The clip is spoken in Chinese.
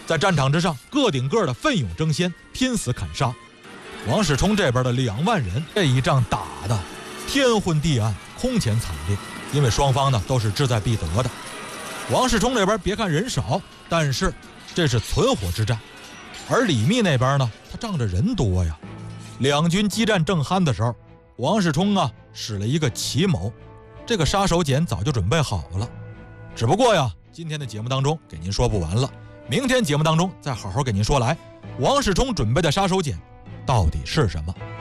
在战场之上，个顶个的奋勇争先，拼死砍杀。王世充这边的2万人，这一仗打的天昏地暗，空前惨烈，因为双方呢都是志在必得的。王世充这边别看人少，但是这是存活之战，而李密那边呢，他仗着人多呀。两军激战正酣的时候，王世充啊使了一个奇谋，这个杀手锏早就准备好了，只不过呀，今天的节目当中给您说不完了，明天节目当中再好好给您说来，王世充准备的杀手锏到底是什么？